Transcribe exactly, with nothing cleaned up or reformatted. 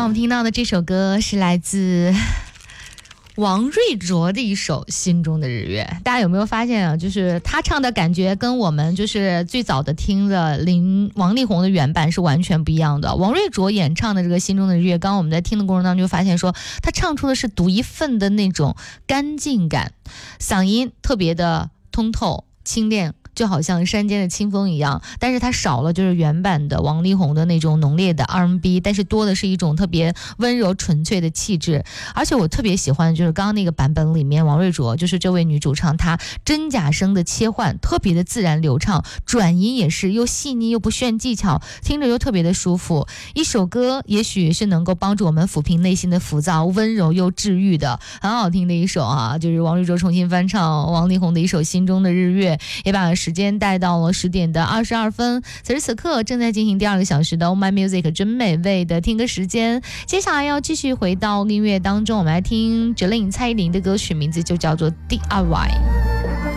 我们听到的这首歌是来自王瑞卓的一首《心中的日月》，大家有没有发现啊？就是他唱的感觉跟我们就是最早的听的林王力宏的原版是完全不一样的。王瑞卓演唱的这个《心中的日月》，刚刚我们在听的过程当中就发现说，他唱出的是独一份的那种干净感，嗓音特别的通透清亮，就好像山间的清风一样，但是它少了就是原版的王力宏的那种浓烈的 R and B， 但是多的是一种特别温柔纯粹的气质。而且我特别喜欢就是刚刚那个版本里面王瑞卓就是这位女主唱，她真假声的切换特别的自然流畅，转音也是又细腻又不炫技巧，听着又特别的舒服。一首歌也许是能够帮助我们抚平内心的浮躁，温柔又治愈的很好听的一首啊，就是王瑞卓重新翻唱王力宏的一首《心中的日月》，也把时间带到了十点的二十二分。此时此刻正在进行第二个小时的 Oh My Music 真美味的听歌时间，接下来要继续回到音乐当中，我们来听 Jolin 蔡依林的歌曲，名字就叫做 D I Y。